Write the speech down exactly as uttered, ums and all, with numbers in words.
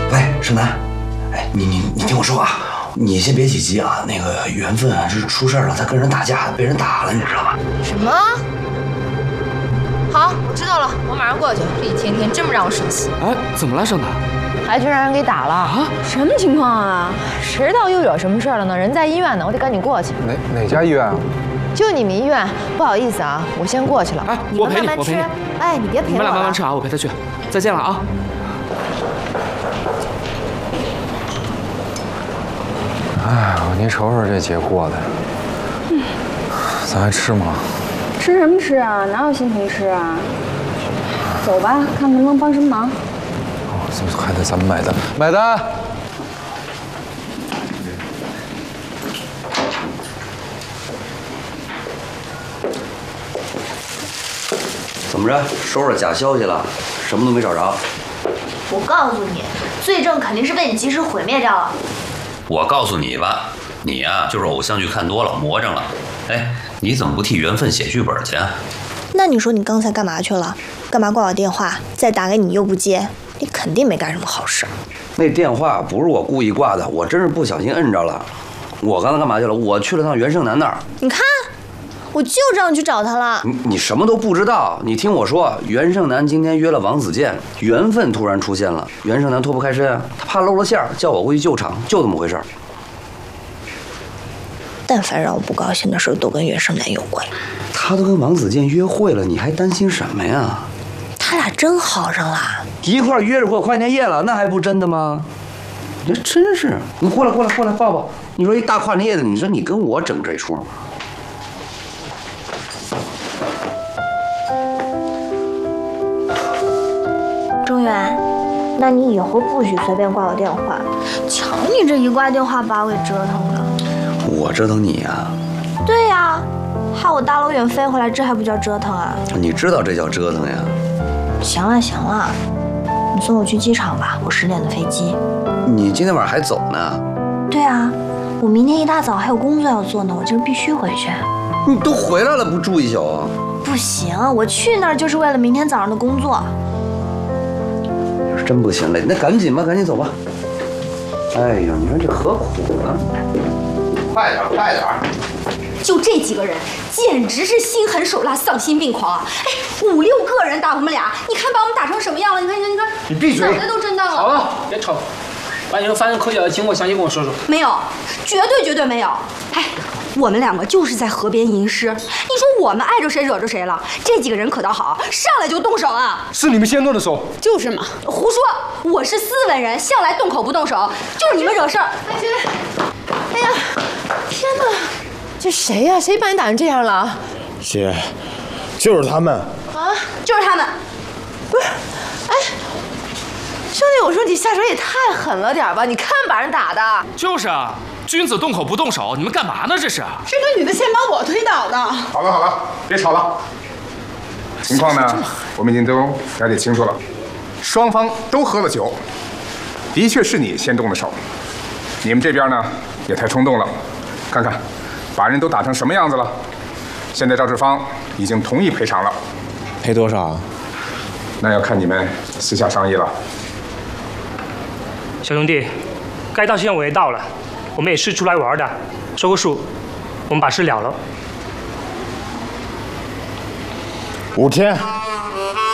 喂，盛楠，哎，你你你听我说啊，你先别起急啊。那个缘分啊，是出事了，他跟人打架，被人打了，你知道吧？ 什么？好，我知道了，我马上过去。这一天天真不让我生气。 哎，怎么了，盛楠？ 还去让人给打了啊？什么情况啊？谁知道又惹什么事了呢？人在医院呢，我得赶紧过去。 哪哪家医院啊？ 就你们医院。不好意思啊，我先过去了。 哎，我陪你，我陪你。 哎，你别陪我了。 你们俩慢慢吃啊，我陪他去。再见了啊。 哎，你瞅瞅这节过的，嗯，咱还吃吗？ 吃什么吃啊？哪有心情吃啊？走吧，看能不能帮什么忙。 哦，还得咱们买单，买单。 怎么着？收拾假消息了？什么都没找着？ 我告诉你，罪证肯定是被你及时毁灭掉了。 我告诉你吧，你呀、啊、就是偶像剧看多了，魔怔了。哎，你怎么不替缘分写剧本去啊？ 那你说你刚才干嘛去了？干嘛挂我电话？再打给你又不接，你肯定没干什么好事。 那电话不是我故意挂的，我真是不小心摁着了。我刚才干嘛去了？我去了趟袁胜男那儿。 你看，我就知道你去找他了。 你你什么都不知道，你听我说，袁胜男今天约了王子健，缘分突然出现了，袁胜男脱不开身啊，他怕露了馅儿，叫我过去救场，就这么回事儿。 但凡让我不高兴的事都跟袁胜男有关。 他都跟王子健约会了，你还担心什么呀？ 他俩真好上了， 一块约着过跨年夜了，那还不真的吗？你这真是，你过来过来过来抱抱。你说一大跨年夜的，你说你跟我整这出吗？ 中原，那你以后不许随便挂我电话，瞧你这一挂电话把我给折腾的。 我折腾你啊？ 对呀，害我大老远飞回来，这还不叫折腾啊？ 你知道这叫折腾呀？ 行了行了，你送我去机场吧，我十点的飞机。 你今天晚上还走呢？ 对啊，我明天一大早还有工作要做呢，我今儿必须回去。 你都回来了，不住一宿啊？ 不行，我去那儿就是为了明天早上的工作。 真不行了，那赶紧吧，赶紧走吧。哎呦，你说这何苦呢？快点，快点！ 就这几个人，简直是心狠手辣、丧心病狂啊！哎，五六个人打我们俩，你看把我们打成什么样了？你看，你看，你看， 你闭嘴！ 脑袋都震荡了。 好了，别吵，把你们发生口角的经过详细跟我说说。 没有，绝对绝对没有。哎，我们两个就是在河边吟诗，你说我们碍着谁惹着谁了？这几个人可倒好，上来就动手啊！ 是你们先动的手。 就是嘛，胡说！我是斯文人，向来动口不动手，就是你们惹事儿。 哎姐，哎呀，天哪！这谁呀、啊？谁把你打成这样了？ 姐，就是他们啊，就是他们。 不是，哎，兄弟，我说你下手也太狠了点吧？你看把人打的。 就是啊，君子动口不动手，你们干嘛呢？这是。 这个女的先把我推倒的。 好了好了，别吵了。情况呢，我们已经都了解清楚了，双方都喝了酒，的确是你先动的手。你们这边呢也太冲动了，看看。把人都打成什么样子了？现在赵志芳已经同意赔偿了， 赔多少啊？ 那要看你们私下商议了。 小兄弟，该到现我也到了，我们也是出来玩的，说个数，我们把事了了。 五天。